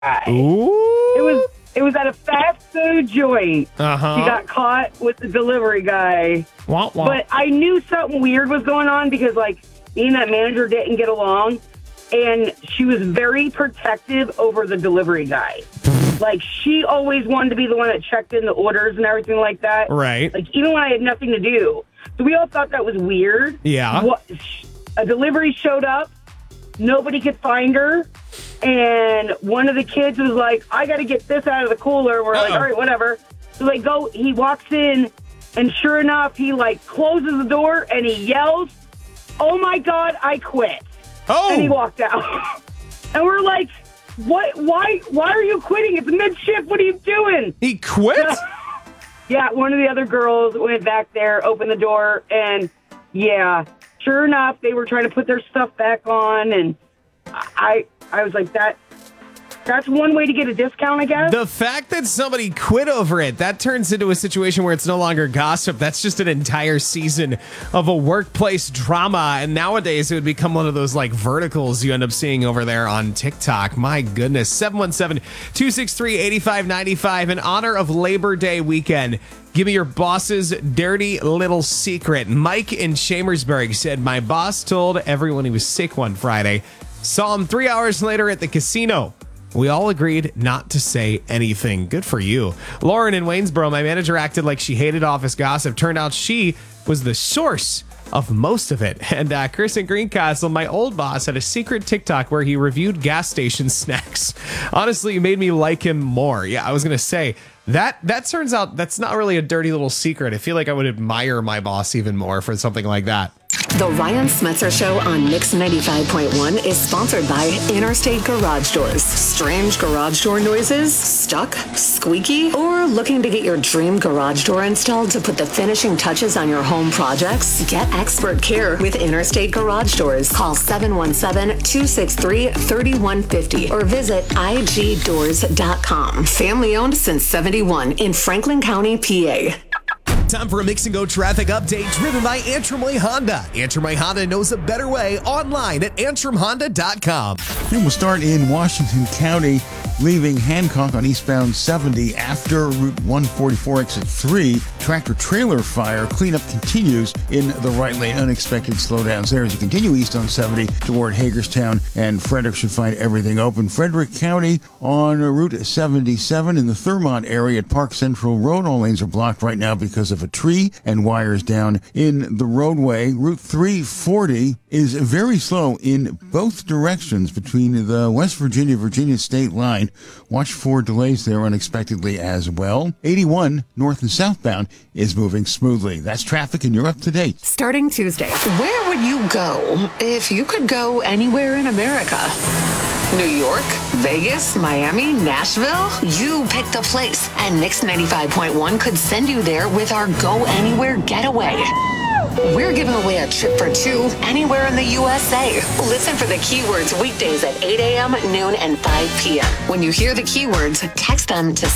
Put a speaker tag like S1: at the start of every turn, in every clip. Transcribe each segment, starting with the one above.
S1: Ooh.
S2: It was at a fast food joint.
S1: Uh-huh.
S2: She got caught with the delivery guy.
S1: Wah, wah.
S2: But I knew something weird was going on because, like, me and that manager didn't get along. And she was very protective over the delivery guy. Like, she always wanted to be the one that checked in the orders and everything like that.
S1: Right.
S2: Like, even when I had nothing to do. So we all thought that was weird.
S1: Yeah.
S2: A delivery showed up. Nobody could find her. And one of the kids was like, I got to get this out of the cooler. We're like, all right, whatever. So they go, he walks in, and sure enough, he, like, closes the door, and he yells, oh, my God, I quit.
S1: Oh.
S2: And he walked out. And we're like, what? Why are you quitting? It's mid-shift. What are you doing?
S1: He quit?
S2: Yeah, one of the other girls went back there, opened the door, and, yeah, sure enough, they were trying to put their stuff back on, and I was like, that's one way to get a discount, I guess.
S1: The fact that somebody quit over it, that turns into a situation where it's no longer gossip. That's just an entire season of a workplace drama. And nowadays it would become one of those like verticals you end up seeing over there on TikTok. My goodness. 717-263-8595 in honor of Labor Day weekend. Give me your boss's dirty little secret. Mike in Chambersburg said, my boss told everyone he was sick one Friday. Saw him 3 hours later at the casino. We all agreed not to say anything. Good for you. Lauren in Waynesboro, my manager acted like she hated office gossip. Turned out she was the source of most of it. And Chris in Greencastle, my old boss, had a secret TikTok where he reviewed gas station snacks. Honestly, it made me like him more. Yeah, I was going to say, that turns out that's not really a dirty little secret. I feel like I would admire my boss even more for something like that.
S3: The Ryan Smetzer Show on Mix 95.1 is sponsored by Interstate Garage Doors. Strange garage door noises? Stuck? Squeaky? Or looking to get your dream garage door installed to put the finishing touches on your home projects? Get expert care with Interstate Garage Doors. Call 717-263-3150 or visit igdoors.com. Family owned since 71 in Franklin County, PA.
S4: Time for a Mix and Go traffic update driven by Antrim Way Honda. Antrim Way Honda knows a better way online at antrimhonda.com.
S5: And we'll start in Washington County, leaving Hancock on eastbound 70 after Route 144 exit 3. Tractor trailer fire cleanup continues in the right lane. Unexpected slowdowns there as you continue east on 70 toward Hagerstown, and Frederick should find everything open. Frederick County on Route 77 in the Thurmont area at Park Central Road. All lanes are blocked right now because of a tree and wires down in the roadway. Route 340 is very slow in both directions between the West Virginia state line. Watch for delays there unexpectedly as well. 81 north and southbound is moving smoothly. That's traffic, and you're up to date.
S3: Starting Tuesday, where would you go if you could go anywhere in America? New York, Vegas, Miami, Nashville? You picked the place, and Mix 95.1 could send you there with our Go Anywhere Getaway. We're giving away a trip for two anywhere in the USA. Listen for the keywords weekdays at 8 a.m., noon, and 5 p.m. When you hear the keywords, text them to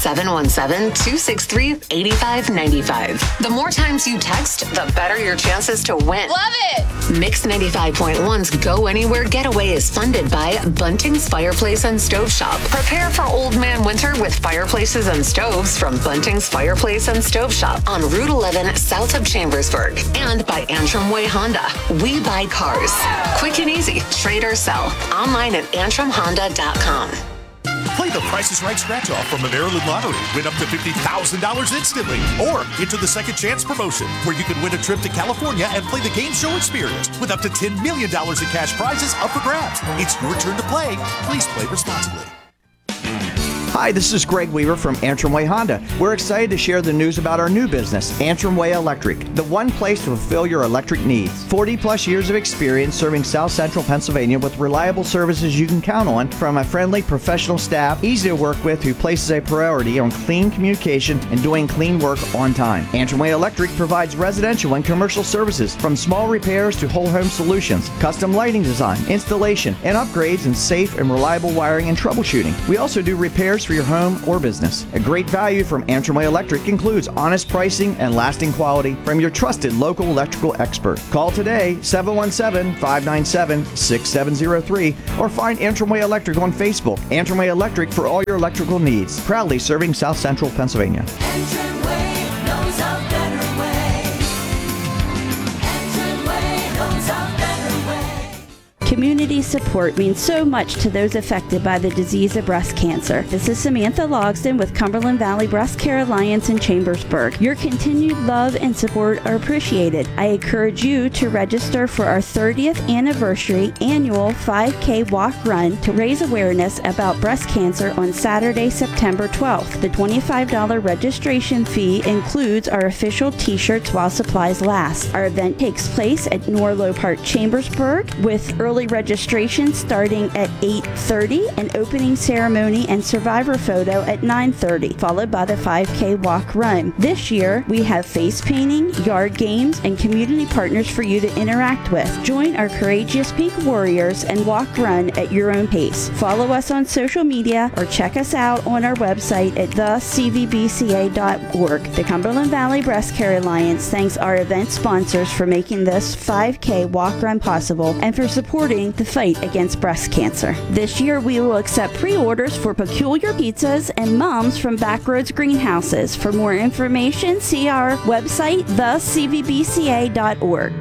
S3: 717-263-8595. The more times you text, the better your chances to win.
S6: Love it!
S3: Mix 95.1's Go Anywhere Getaway is funded by Bunting's Fireplace and Stove Shop. Prepare for old man winter with fireplaces and stoves from Bunting's Fireplace and Stove Shop on Route 11 south of Chambersburg. And by Antrim Way Honda. We buy cars. Quick and easy. Trade or sell. Online at antrimhonda.com.
S7: Play the Price is Right scratch-off from the Maryland Lottery. Win up to $50,000 instantly. Or enter the Second Chance promotion, where you can win a trip to California and play the game show experience with up to $10 million in cash prizes up for grabs. It's your turn to play. Please play responsibly.
S8: Hi, this is Greg Weaver from Antrim Way Honda. We're excited to share the news about our new business, Antrim Way Electric, the one place to fulfill your electric needs. 40 plus years of experience serving South Central Pennsylvania with reliable services you can count on from a friendly professional staff, easy to work with, who places a priority on clean communication and doing clean work on time. Antrim Way Electric provides residential and commercial services from small repairs to whole home solutions, custom lighting design, installation, and upgrades in safe and reliable wiring and troubleshooting. We also do repairs for your home or business. A great value from Antrim Way Electric includes honest pricing and lasting quality from your trusted local electrical expert. Call today, 717-597-6703, or find Antrim Way Electric on Facebook. Antrim Way Electric for all your electrical needs. Proudly serving South Central Pennsylvania.
S6: Antrim Way knows a better way. Antrim Way knows a better way.
S9: Community support means so much to those affected by the disease of breast cancer. This is Samantha Logsdon with Cumberland Valley Breast Care Alliance in Chambersburg. Your continued love and support are appreciated. I encourage you to register for our 30th anniversary annual 5K walk run to raise awareness about breast cancer on Saturday, September 12th. The $25 registration fee includes our official t-shirts while supplies last. Our event takes place at Norlow Park, Chambersburg, with early registration starting at 8:30, an opening ceremony and survivor photo at 9:30, followed by the 5K walk run. This year, we have face painting, yard games, and community partners for you to interact with. Join our courageous pink warriors and walk run at your own pace. Follow us on social media or check us out on our website at thecvbca.org. The Cumberland Valley Breast Care Alliance thanks our event sponsors for making this 5K walk run possible and for supporting the fight against breast cancer. This year, we will accept pre-orders for Peculiar Pizzas and Moms from Backroads Greenhouses. For more information, see our website, thecvbca.org.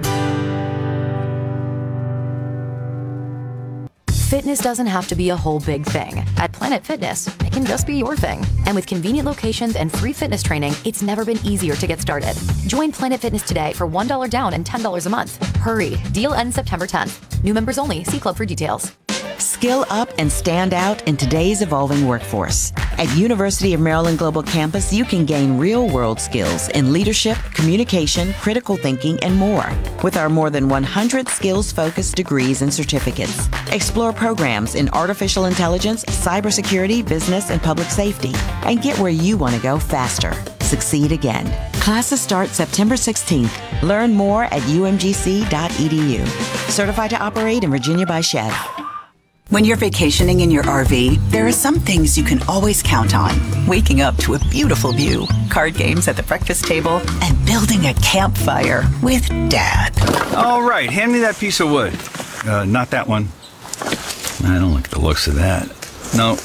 S10: Fitness doesn't have to be a whole big thing. At Planet Fitness, it can just be your thing. And with convenient locations and free fitness training, it's never been easier to get started. Join Planet Fitness today for $1 down and $10 a month. Hurry, deal ends September 10th. New members only. See club for details.
S11: Skill up and stand out in today's evolving workforce. At University of Maryland Global Campus, you can gain real-world skills in leadership, communication, critical thinking, and more. With our more than 100 skills-focused degrees and certificates. Explore programs in artificial intelligence, cybersecurity, business, and public safety. And get where you want to go faster. Succeed again. Classes start September 16th. Learn more at umgc.edu. Certified to operate in Virginia by Chev.
S12: When you're vacationing in your RV, there are some things you can always count on. Waking up to a beautiful view, card games at the breakfast table, and building a campfire with Dad.
S13: All right, hand me that piece of wood. Not that one. I don't like the looks of that. No.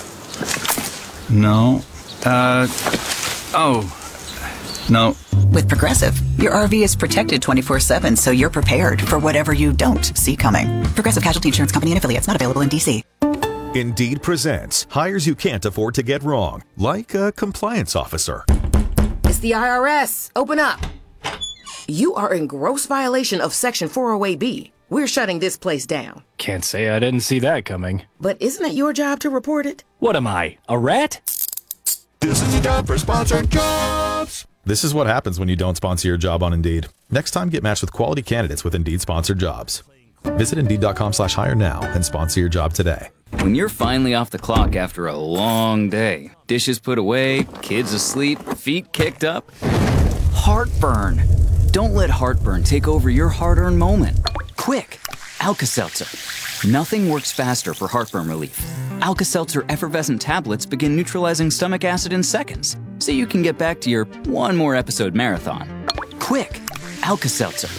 S13: No.
S12: With Progressive, your RV is protected 24/7, so you're prepared for whatever you don't see coming. Progressive Casualty Insurance Company and affiliates, not available in D.C.
S14: Indeed presents hires you can't afford to get wrong, like a compliance officer.
S15: It's the IRS. Open up. You are in gross violation of Section 408B. We're shutting this place down.
S16: Can't say I didn't see that coming.
S15: But isn't it your job to report it?
S16: What am I, a rat?
S14: This is the time for sponsored jobs. This is what happens when you don't sponsor your job on Indeed. Next time, get matched with quality candidates with Indeed sponsored jobs. Visit Indeed.com/hire now and sponsor your job today.
S17: When you're finally off the clock after a long day, dishes put away, kids asleep, feet kicked up, heartburn. Don't let heartburn take over your hard-earned moment. Quick, Alka-Seltzer. Nothing works faster for heartburn relief. Alka-Seltzer effervescent tablets begin neutralizing stomach acid in seconds, so you can get back to your one more episode marathon. Quick, Alka-Seltzer.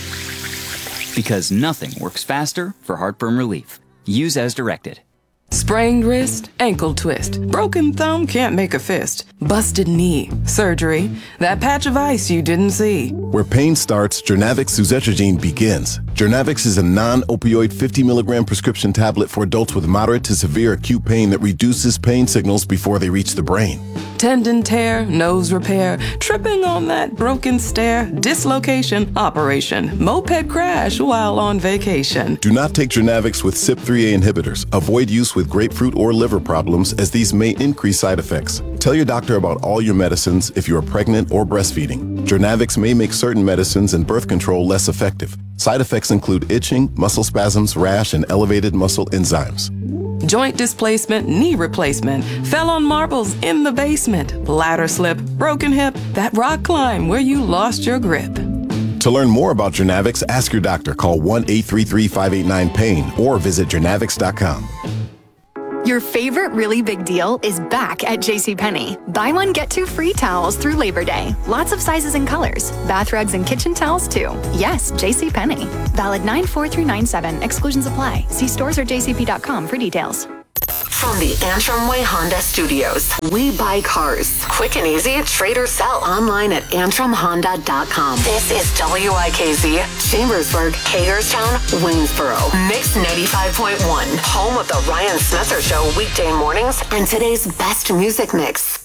S17: Because nothing works faster for heartburn relief. Use as directed.
S18: Sprained wrist, ankle twist, broken thumb, can't make a fist, busted knee, surgery, that patch of ice you didn't see.
S19: Where pain starts, Jernavix suzetrigine begins. Jernavix is a non-opioid 50 milligram prescription tablet for adults with moderate to severe acute pain that reduces pain signals before they reach the brain.
S18: Tendon tear, nose repair, tripping on that broken stair, dislocation, operation, moped crash while on vacation.
S19: Do not take Jernavix with CYP3A inhibitors. Avoid use with grapefruit or liver problems, as these may increase side effects. Tell your doctor about all your medicines if you are pregnant or breastfeeding. Jernavix may make certain medicines and birth control less effective. Side effects include itching, muscle spasms, rash, and elevated muscle enzymes.
S18: Joint displacement, knee replacement, fell on marbles in the basement, ladder slip, broken hip, that rock climb where you lost your grip.
S19: To learn more about Jernavix, ask your doctor. Call 1-833-589-PAIN or visit Jernavix.com.
S20: Your favorite really big deal is back at JCPenney. Buy one, get two free towels through Labor Day. Lots of sizes and colors. Bath rugs and kitchen towels too. Yes, JCPenney. Valid 9/4 through 9/7. Exclusions apply. See stores or jcp.com for details.
S3: From the Antrim Way Honda Studios, we buy cars. Quick and easy, trade or sell online at antrimhonda.com. This is WIKZ, Chambersburg, Hagerstown, Waynesboro. Mix 95.1, home of the Ryan Smetzer Show weekday mornings and today's best music mix.